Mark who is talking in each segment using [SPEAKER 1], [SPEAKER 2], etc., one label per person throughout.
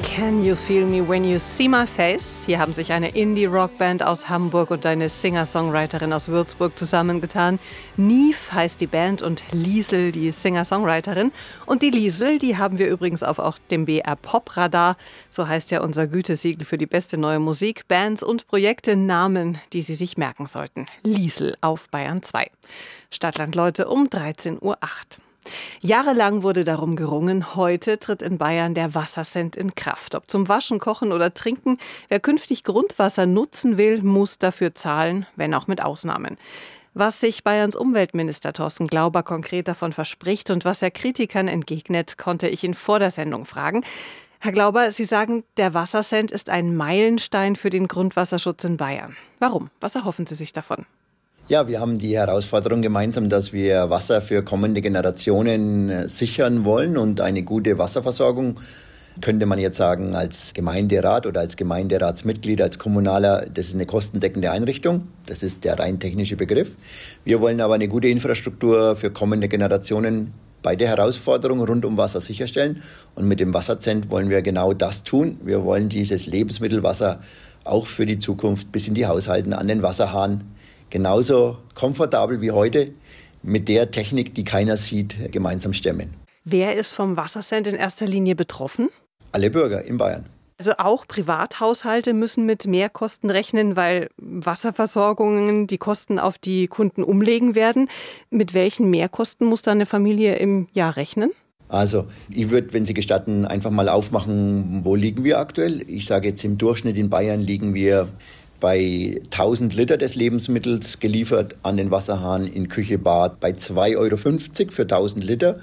[SPEAKER 1] Can You Feel Me When You See My Face? Hier haben sich eine Indie-Rockband aus Hamburg und eine Singer-Songwriterin aus Würzburg zusammengetan. Nief heißt die Band und Liesl die Singer-Songwriterin. Und die Liesl, die haben wir übrigens auf auch dem BR Pop Radar. So heißt ja unser Gütesiegel für die beste neue Musik, Bands und Projekte, Namen, die Sie sich merken sollten. Liesl auf Bayern 2. Stadtland Leute um 13:08 Uhr. Jahrelang wurde darum gerungen, heute tritt in Bayern der Wassercent in Kraft. Ob zum Waschen, Kochen oder Trinken, wer künftig Grundwasser nutzen will, muss dafür zahlen, wenn auch mit Ausnahmen. Was sich Bayerns Umweltminister Thorsten Glauber konkret davon verspricht und was er Kritikern entgegnet, konnte ich ihn vor der Sendung fragen. Herr Glauber, Sie sagen, der Wassercent ist ein Meilenstein für den Grundwasserschutz in Bayern. Warum? Was erhoffen Sie sich davon?
[SPEAKER 2] Ja, wir haben die Herausforderung gemeinsam, dass wir Wasser für kommende Generationen sichern wollen und eine gute Wasserversorgung, könnte man jetzt sagen, als Gemeinderat oder als Gemeinderatsmitglied, als Kommunaler, das ist eine kostendeckende Einrichtung. Das ist der rein technische Begriff. Wir wollen aber eine gute Infrastruktur für kommende Generationen bei der Herausforderung rund um Wasser sicherstellen. Und mit dem Wassercent wollen wir genau das tun. Wir wollen dieses Lebensmittelwasser auch für die Zukunft bis in die Haushalte an den Wasserhahn genauso komfortabel wie heute mit der Technik, die keiner sieht, gemeinsam stemmen.
[SPEAKER 1] Wer ist vom Wassercent in erster Linie betroffen?
[SPEAKER 2] Alle Bürger in Bayern.
[SPEAKER 1] Also auch Privathaushalte müssen mit Mehrkosten rechnen, weil Wasserversorgungen die Kosten auf die Kunden umlegen werden. Mit welchen Mehrkosten muss da eine Familie im Jahr rechnen?
[SPEAKER 2] Also ich würde, wenn Sie gestatten, einfach mal aufmachen, wo liegen wir aktuell? Ich sage jetzt im Durchschnitt in Bayern liegen wir bei 1000 Liter des Lebensmittels geliefert an den Wasserhahn in Küche, Bad bei 2,50 € für 1000 Liter.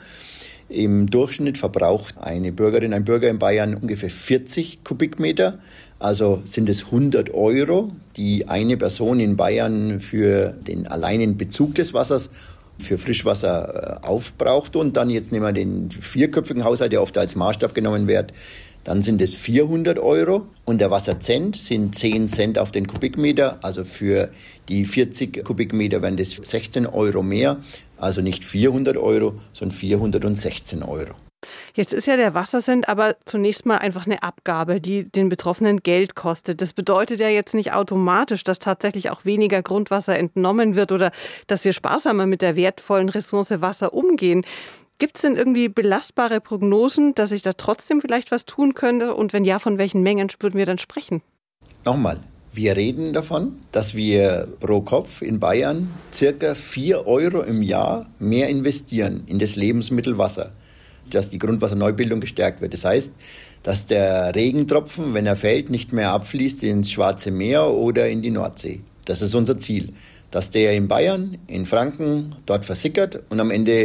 [SPEAKER 2] Im Durchschnitt verbraucht eine Bürgerin, ein Bürger in Bayern ungefähr 40 Kubikmeter. Also sind es 100 €, die eine Person in Bayern für den alleinen Bezug des Wassers für Frischwasser aufbraucht. Und dann jetzt nehmen wir den vierköpfigen Haushalt, der oft als Maßstab genommen wird. Dann sind es 400 € und der Wassercent sind 10 Cent auf den Kubikmeter. Also für die 40 Kubikmeter wären das 16 € mehr. Also nicht 400 €, sondern 416 €.
[SPEAKER 1] Jetzt ist ja der Wassercent aber zunächst mal einfach eine Abgabe, die den Betroffenen Geld kostet. Das bedeutet ja jetzt nicht automatisch, dass tatsächlich auch weniger Grundwasser entnommen wird oder dass wir sparsamer mit der wertvollen Ressource Wasser umgehen. Gibt es denn irgendwie belastbare Prognosen, dass sich da trotzdem vielleicht was tun könnte? Und wenn ja, von welchen Mengen würden wir dann sprechen?
[SPEAKER 2] Nochmal, wir reden davon, dass wir pro Kopf in Bayern circa 4 € im Jahr mehr investieren in das Lebensmittel Wasser, dass die Grundwasserneubildung gestärkt wird. Das heißt, dass der Regentropfen, wenn er fällt, nicht mehr abfließt ins Schwarze Meer oder in die Nordsee. Das ist unser Ziel, dass der in Bayern, in Franken dort versickert und am Ende